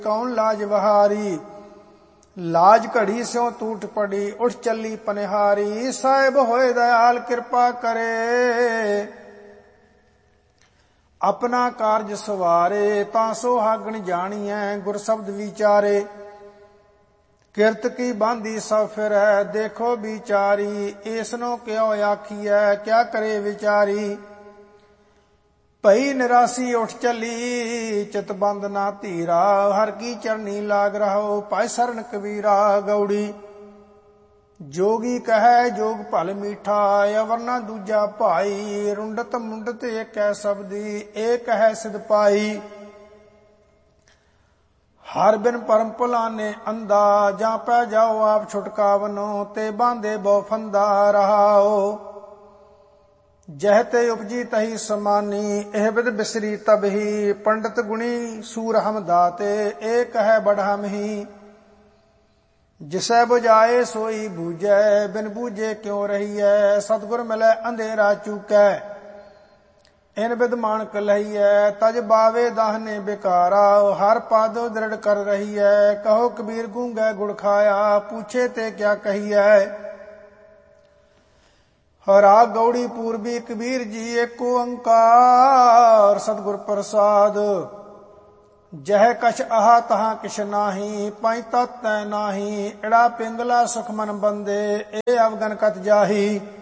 ਕੌਣ ਲਾਜ ਬਹਾਰੀ। ਲਾਜ ਘੜੀ ਸਿਉ ਟੂਟ ਪੜੀ ਉਠ ਚੱਲੀ ਪਨਿਹਾਰੀ। ਸਾਹਿਬ ਹੋਏ ਦਇਆਲ ਕਿਰਪਾ ਕਰੇ ਆਪਣਾ ਕਾਰਜ ਸਵਾਰੇ। ਤਾਂ ਸੁਹਾਗਣ ਜਾਣੀਐ ਗੁਰ ਸ਼ਬਦ ਵਿਚਾਰੇ। ਕਿਰਤ ਕੀ ਬਾਂਧੀ ਸਭ ਫਿਰੈ ਦੇਖੋ ਵਿਚਾਰੀ। ਏਸਨੋ ਕਿਉ ਆਖੀਐ ਕਿਆ ਕਰੇ ਵਿਚਾਰੀ। ਭਈ ਨਿਰਾਸੀ ਉਠ ਚੱਲੀ ਚਿਤ ਬੰਦ ਨਾ ਧੀਰਾ। ਹਰ ਕੀ ਚਰਨੀ ਲਾਗ ਰਹੋ ਭਾਇ ਸਰਨ ਕਬੀਰਾ। ਗੌੜੀ ਜੋਗੀ ਕਹੈ ਜੋਗ ਭਲ ਮੀਠਾ ਅਵਰ ਨਾ ਦੂਜਾ ਭਾਈ। ਰੁੰਡਤ ਮੁੰਡਤ ਏਕੈ ਸਬਦੀ ਏਕ ਹੈ ਸਿਧ ਪਾਈ। ਹਰ ਬਿਨ ਪਰਮ ਭੁਲਾਨੇ ਅੰਦਾ ਜਾਂ ਪੈ ਜਾਓ ਆਪ ਛੁਟਕਾਵਨੋ। ਤੇ ਬਾਂਧੇ ਬਹੁ ਫੰਦਾ ਰਹਾਓ ਜਹ ਤੇ ਉਪਜੀ ਤਹੀ ਸਮਾਨੀ। ਇਹ ਬਿਦ ਬਿਸਰੀ ਤਬਹੀ ਪੰਡਤ ਗੁਣੀ ਸੂਰ ਹਮ ਦਾਤੇ। ਏਕ ਹੈ ਬੜਹਮ ਹੀ ਜਿਸੈ ਬੁਝਾਏ ਸੋਈ ਬੂਝੈ। ਬਿਨ ਬੂਝੇ ਕਿਉ ਰਹੀਐ ਸਤਿਗੁਰ ਮਿਲੈ ਅੰਧੇਰਾ ਚੂਕੈ। ਇਨ ਬਿਦ ਮਾਣਕ ਲਹੀਐ ਤਜ ਬਾਵੇ ਦਾਹਨੇ ਬਿਕਾਰਾ। ਹਰ ਪਦ ਦ੍ਰਿੜ ਕਰ ਰਹੀਐ ਕਹੋ ਕਬੀਰ ਗੂੰਗੈ ਗੁੜ ਖਾਇਆ। ਪੂਛੇ ਤੇ ਕਿਆ ਕਹੀਐ। ਰਾਗ ਗੌੜੀ ਪੂਰਬੀ ਕਬੀਰ ਜੀ ਏਕ ਓੰਕਾਰ ਸਤਿਗੁਰ ਪ੍ਰਸਾਦ। ਜਹ ਕਛ ਆਹਾ ਤਹਾਂ ਕਿਛ ਨਾਹੀ ਪੰਜ ਤਤ ਤੈ ਨਾਹੀ। ਇੜਾ ਪਿੰਗਲਾ ਸੁਖ ਮਨ ਬੰਦੇ ਇਹ ਅਵਗਨ ਕਤ ਜਾਹੀ।